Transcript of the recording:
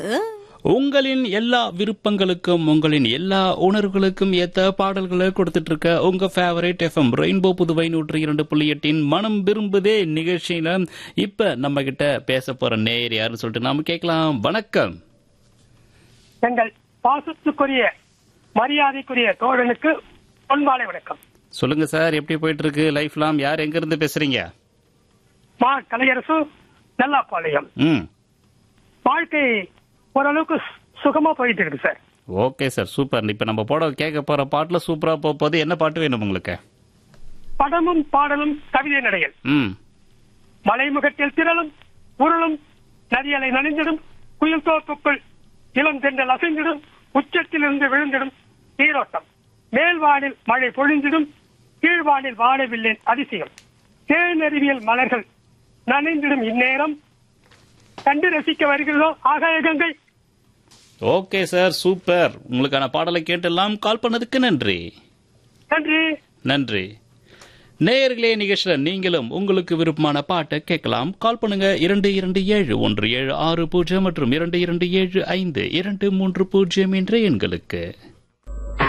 உங்களின் எல்லா விருப்பங்களுக்கும் உங்களின் எல்லா உணர்வுகளுக்கும் ஏத்த பாடல்களை கொடுத்துட்டு இருக்க உங்க ஃபேவரட் எஃப்எம் ரெயின்போ புதுவை 102.8 மனம் விரும்புதே நிகழ்ச்சியில இப்ப நம்ம கிட்ட பேச போற நேயர் யாருன்னு சொல்லிட்டு நாம கேட்கலாம். வணக்கம். எங்கள் பாசத்துக்குரிய மரியாதைக்குரிய தோழனுக்கு பொன்மாலை வணக்கம். சொல்லுங்க சார், எப்படி போயிட்டு இருக்கு லைஃப்லாம்? யார் எங்க இருந்து பேசுறீங்க? மா கலையரசு நல்லாப்பாளையம். வாழ்க்கை ஓரளவுக்கு சுகமா போயிட்டு இருக்கு சார். Okay sir, super. இப்ப நம்ம கேட்க போற பாட்டுல சூப்பரா போகுது. என்ன பாட்டு வேணும் உங்களுக்கு? படமும் பாடலும் கவிதை நடைகள். மலைமுகத்தில் திரளும் உருளும் நதியலை நனைந்திடும் குயில் தோப்புக்குள் இளம் தென்றல் அசைந்திடும் உச்சத்திலிருந்து விழுந்திடும் நீரோட்டம் மேல்வானில் மழை பொழிந்திடும் கீழ்வானில் வானவில்லின் அதிசயம் தேனறிவியல் மலர்கள் நனைந்திடும் இந்நேரம் கண்டு ரசிக்க வருகிறதோ ஆகாய கங்கை. Okay sir, super. உங்களுக்கான பாடலை கேட்டெல்லாம் கால் பண்ணதுக்கு நன்றி. நன்றி நன்றி. நேயர்களே, நிகழ்ச்சியில நீங்களும் உங்களுக்கு விருப்பமான பாட்டை கேட்கலாம். கால் பண்ணுங்க 227176 மற்றும் 2275 230 என்ற எண்களுக்கு.